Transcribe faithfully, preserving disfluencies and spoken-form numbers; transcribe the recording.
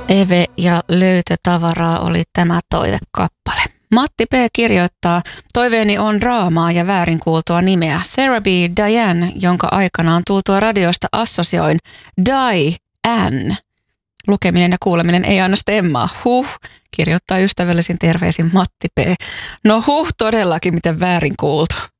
Eve ja löytötavaraa oli tämä toivekappale. Matti P. kirjoittaa, toiveeni on draamaa ja väärin kuultua nimeä Therapy Diane, jonka aikanaan tultua radiosta assosioin Diane. Lukeminen ja kuuleminen ei anna stemmaa. Huh, kirjoittaa ystävällisin terveisin Matti P. No huh, todellakin miten väärin kuultu.